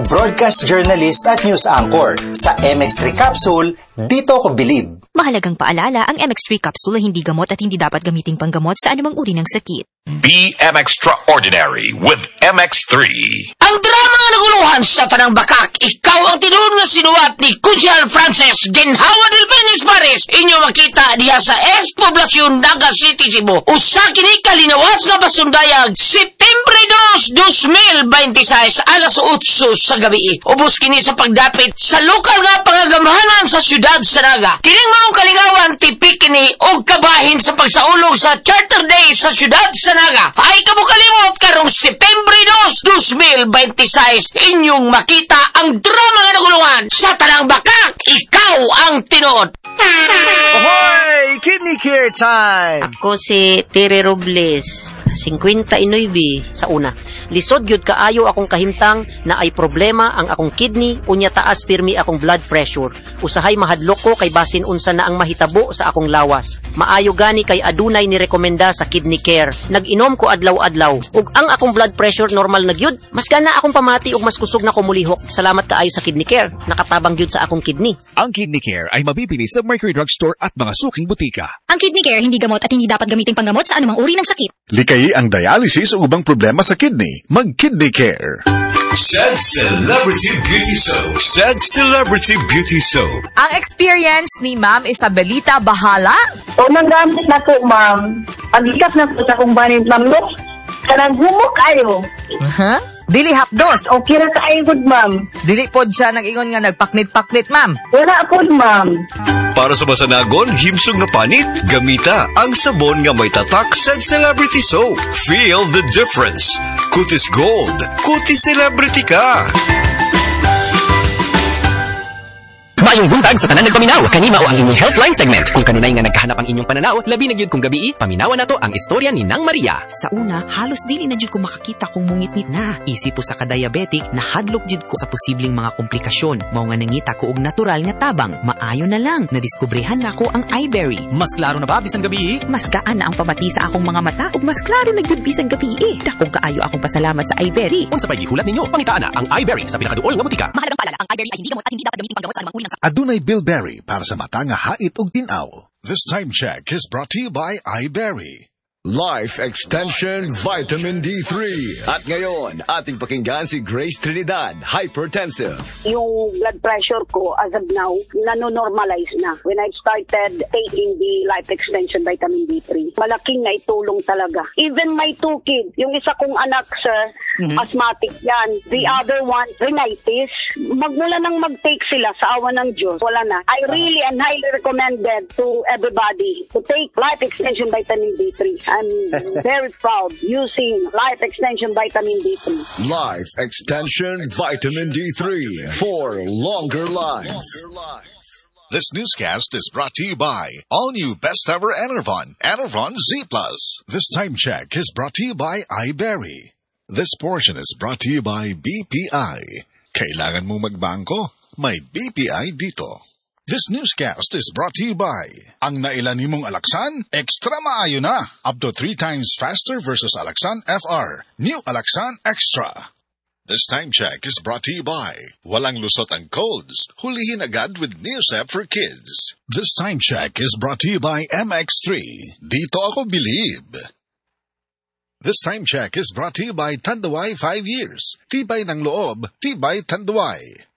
broadcast journalist at news anchor. Sa MX3 Capsule, dito ko believe. Mahalagang paalala, ang MX3 Capsule ay hindi gamot at hindi dapat gamiting panggamot sa anumang uri ng sakit. Be extraordinary with MX3. Ang drama nga naguluhan sa tanang bakak, ikaw ang tinuod nga sinuwat ni Kunsyal Frances Ginhawa del Benes Pares. Inyo makita diha sa Poblacion, Naga City, Cebu. Usa kini kalinawas nga pasundayag Septembre 2, 2026 alas 8 sa gabi. Ubos kini sa pagdapit sa lokal nga pangagamahanan sa siyudad sa Naga. Kining maong kaligawan tipik kini og kabahin sa pagsaulog sa Charter Day sa siyudad sa Naga. Ay kabukalimot karong Septembre 2, 2026 inyong makita ang drama nga nagulungan sa tanang bakak. Ikaw ang tinuod. Ahoy! Kidney Care time! Ako si Tere Robles, 59 sa una. Lisod gyud kaayo akong kahimtang na ay problema ang akong kidney, unya taas pirmi akong blood pressure. Usahay mahadlok ko kay basin unsa na ang mahitabo sa akong lawas. Maayo gani kay adunay ni rekomenda sa Kidney Care. Nag-inom ko adlaw-adlaw ug ang akong blood pressure normal na gyud. Mas gana akong pamati ug mas kusog na ko mulihok. Salamat kaayo sa Kidney Care. Nakatabang gyud sa akong kidney. Ang Kidney Care ay mabibili sa Mercury Drugstore at mga suking butika. Ang Kidney Care hindi gamot at hindi dapat gamiting panggamot sa anumang uri ng sakit. Likayi ang dialysis o ubang problema sa kidney. Mag-Kidney Care. Said Celebrity Beauty Soap. Said Celebrity Beauty Soap. Ang experience ni Ma'am Isabelita Bahala? O nang gamit na ko, ma'am. Pag-ikat na po sa kong banin, ma'am, no? Kanang humok ayo. Dili hapdos. Okay na kaayo, good, ma'am. Dili pod siya nag-ingon nga nagpaknit-paknit, ma'am. Wala po, ma'am. Para sa masanagon, himsong nga panit, gamita ang sabon nga may tatak Said Celebrity Soap. Feel the difference. Kutis Gold. Kutis Celebrity ka. Maayong buntag sa tanan nagpaminaw, kanima o ang inyong Healthline segment. Kung kanunay nga nagkahanap ang inyong pananaw, labi na gyud kung gabi, paminawan nato ang istorya ni Nang Maria. Sa una, halos dili na jud ko makakita kung mungitnit na. Isip po sa ka-diabetic, nahadlok jud ko sa posibleng mga komplikasyon. Mao nga nangita ko og natural nga tabang. Maayo na lang, nadiskubrehan na ko ang iBerry. Mas klaro na ba bisan gabi? Mas gaan na ang pamati sa akong mga mata ug mas klaro na jud bisan gabi. Dakong kaayo akong pasalamat sa iBerry. Unsa pay gihulat ninyo? Pangitaan na ang iBerry sa pinakaduol nga butika. Mahalagang paalala, ang iBerry ay hindi gamot at hindi dapat gamiting panggamot sa anumang uri ng sakit. Adunay Bilberry para sa mata nga hait ug tinaw. This time check is brought to you by iBerry. Life Extension Vitamin D3. At ngayon, ating pakinggan si Grace Trinidad, hypertensive. Yung blood pressure ko, as of now, nano-normalize na. When I started taking the Life Extension Vitamin D3, malaking naitulong talaga. Even my two kids, yung isa kong anak, sir, asthmatic yan. The other one, rhinitis. Magmula nang mag-take sila sa awa ng Diyos, wala na. I really and highly recommended to everybody to take Life Extension Vitamin D3. I'm very proud using Life Extension Vitamin D3. Life Extension Vitamin D3 for longer life. This newscast is brought to you by all new best ever Enervon, Enervon Z+. This time check is brought to you by iBerry. This portion is brought to you by BPI. Kailangan mo magbangko? May BPI dito. This newscast is brought to you by ang nailan nimong Alaxan, extra maayo na. Up to 3 times faster versus Alaxan FR. New Alaxan Extra. This time check is brought to you by walang lusot ang colds. Hulihin agad with Neosep for Kids. This time check is brought to you by MX3. Dito ako believe. This time check is brought to you by Tanduay 5 years. Tibay ng loob, tibay Tanduay.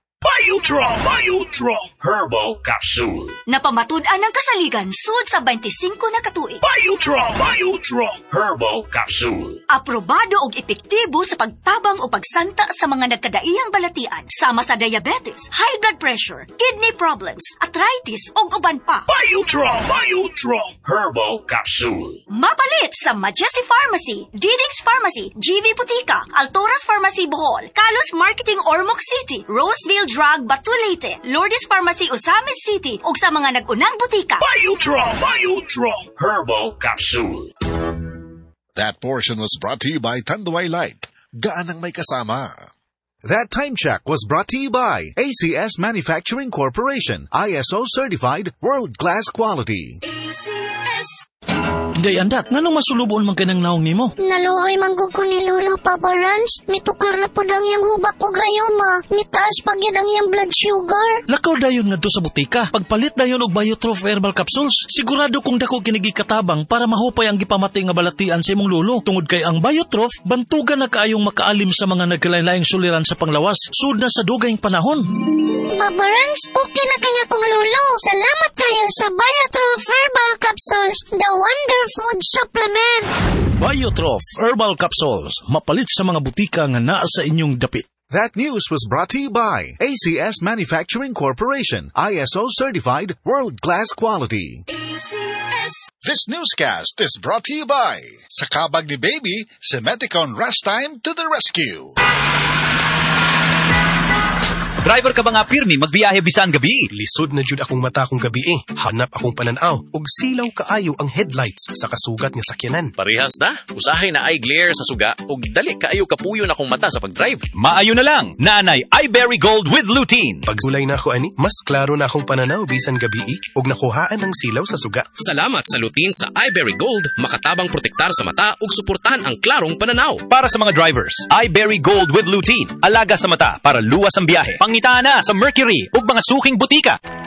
Biotron Herbal Capsule. Napamatud-an ang kasaligan sud sa 25 na katuig. Biotron Herbal Capsule. Aprobado og epektibo sa pagtabang o pagsanta sa mga nagkadaiyang balatian sama sa diabetes, high blood pressure, kidney problems, arthritis ug uban pa. Biotron Herbal Capsule. Mapalit sa Majesty Pharmacy, Diding's Pharmacy, GV Butika, Altoras Pharmacy Bohol, Kalos Marketing Ormoc City, Roseville Drug Batulete, Lourdes Pharmacy Osamis City ug sa mga nag-unang butika. Biotron Herbal Capsule. That portion was brought to you by Tanduay Light. Gaan ang may kasama. That time check was brought to you by ACS Manufacturing Corporation. ISO certified, world-class quality. ACS. Day andat, nganong masulubon man kanang naong nimo? Naluoy manggug ko ni Lolo, Papa Rans. Mitukar na po dang yung hubak ko gayoma. Mitaas pag yan ang yung blood sugar. Lakaw dayon nga do sa butika. Pagpalit dayon og Biotrof Herbal Capsules. Sigurado kung dako kinigi katabang para mahupay ang gipamati nga balatian sa imong lulo. Tungod kay ang Biotrof, bantugan na kaayong makaalim sa mga nagkalain-laing suliran sa panglawas. Sud na sa dugayng panahon. Papa Rans, okay na kaya kong lulo. Salamat kayo sa Biotrof Herbal Capsules, the Wonder Food Supplement. Biotrof Herbal Capsules, mapalit sa mga butika nga naa sa inyong dapit. That news was brought to you by ACS Manufacturing Corporation, ISO certified world-class quality. ACS. This newscast is brought to you by sa kabag ni Baby, Semeticon Rest Time to the rescue. Driver ka ba nga pirmi magbiyahe bisan gabi? Lisod na jud akong mata kong gabi Hanap akong pananaw og silaw kaayo ang headlights sa kasugat nga sakyanan. Parehas na. Usahay na eye glare sa suga og dali kaayo kapuyo na akong mata sa pagdrive. Maayo na lang. Naanay iBerry Gold with lutein. Pagsulay na ako ani, mas klaro na akong pananaw bisan gabi og nakuhaan ng silaw sa suga. Salamat sa lutein sa iBerry Gold, makatabang protektar sa mata ug suportahan ang klarong pananaw. Para sa mga drivers, iBerry Gold with lutein. Alaga sa mata para luwas ang biyahe. Pangitaan na sa Mercury ug mga suking butika.